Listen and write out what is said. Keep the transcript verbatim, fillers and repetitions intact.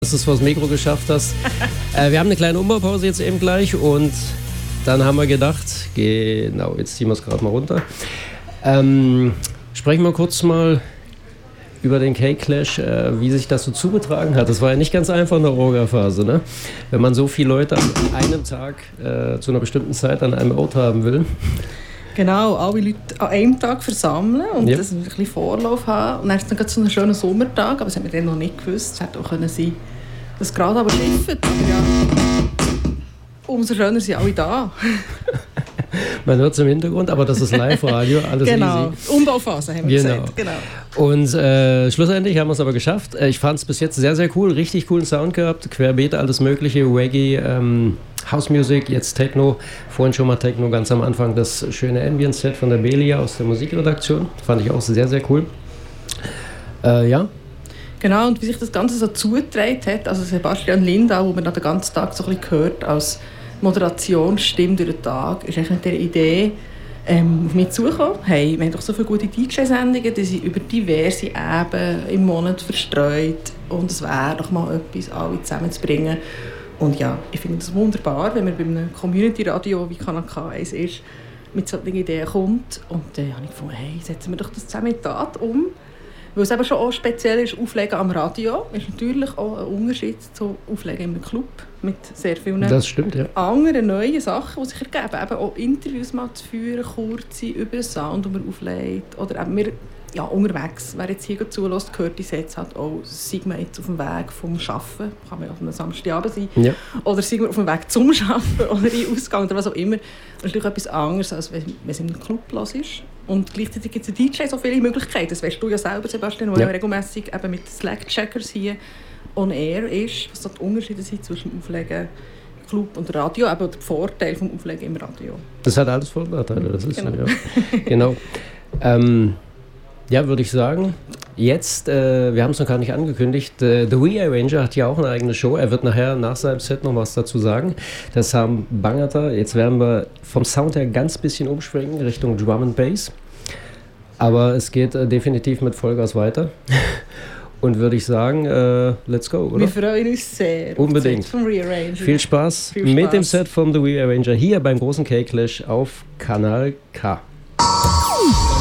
dass du es vors Mikro geschafft hast. äh, wir haben eine kleine Umbaupause jetzt eben gleich und dann haben wir gedacht, genau, jetzt ziehen wir es gerade mal runter. Ähm, sprechen wir kurz mal über den K-Clash, äh, wie sich das so zugetragen hat. Das war ja nicht ganz einfach in der Orga-Phase, ne? Wenn man so viele Leute an einem Tag äh, zu einer bestimmten Zeit an einem Ort haben will. Genau, alle Leute an einem Tag versammeln und ja. das ein bisschen Vorlauf haben. Und dann ist es dann so ein schöner Sommertag, aber das haben wir dann noch nicht gewusst. Es hätte auch können sein, dass es gerade aber schifft. Aber ja, umso schöner sind alle da. Man hört es im Hintergrund, aber das ist Live-Radio, alles genau. easy. Umbauphase haben wir genau. gesagt. Genau. Und äh, schlussendlich haben wir es aber geschafft. Ich fand es bis jetzt sehr, sehr cool, richtig coolen Sound gehabt, querbeet, alles mögliche, Reggae, ähm, House Music, jetzt Techno, vorhin schon mal Techno, ganz am Anfang das schöne Ambient-Set von der Belia aus der Musikredaktion, fand ich auch sehr, sehr cool. Äh, ja. Genau, und wie sich das Ganze so zugetragen hat, also Sebastian Lindau, wo man den ganzen Tag so ein bisschen hört als Moderationsstimme durch den Tag, ist eigentlich mit dieser Idee ähm, auf mich zugekommen. Hey, wir haben doch so viele gute D J-Sendungen, die sind über diverse Ebenen im Monat verstreut und es wäre doch mal etwas, alle zusammenzubringen. Und ja, ich finde es wunderbar, wenn man bei einem Community-Radio wie Kanal K eins ist, mit solchen Ideen kommt. Und dann äh, habe ich gefunden, hey, setzen wir doch das zusammen in Tat um. Weil es eben schon auch speziell ist, Auflegen am Radio ist natürlich auch ein Unterschied zu Auflegen im Club mit sehr vielen das stimmt, ja. anderen neuen Sachen, die sich ergeben. Eben auch Interviews mal zu führen, kurze über den Sound, den man auflegt. Oder eben wir, ja, unterwegs, wer jetzt hier zulässt, gehört die Sätze halt auch, sei man jetzt auf dem Weg vom Arbeiten, kann man ja auf einem Samstagabend sein, ja. oder sei man auf dem Weg zum Arbeiten oder in Ausgang oder was auch immer. Das ist natürlich etwas anderes, als wenn es in einem Club los ist. Und gleichzeitig gibt es D J so viele Möglichkeiten. Das weißt du ja selber, Sebastian, wo ja regelmässig eben mit Slack-Checkers hier on air ist, was so die Unterschiede sind zwischen Auflegen Club und Radio, aber der Vorteil vom Auflegen im Radio. Das hat alles Vor- und Nachteile, das ist genau. so, ja. Genau. Ähm, ja, würde ich sagen, jetzt, äh, wir haben es noch gar nicht angekündigt, äh, The Rearranger hat ja auch eine eigene Show. Er wird nachher nach seinem Set noch was dazu sagen. Das haben Bangerter. Jetzt werden wir vom Sound her ganz bisschen umschwenken Richtung Drum and Bass. Aber es geht äh, definitiv mit Vollgas weiter. Und würde ich sagen, äh, let's go, oder? Wir freuen uns sehr. Unbedingt. Vom Rearranger. Viel Spaß, Viel Spaß mit dem Set von The Rearranger hier beim großen K-Clash auf Kanal K.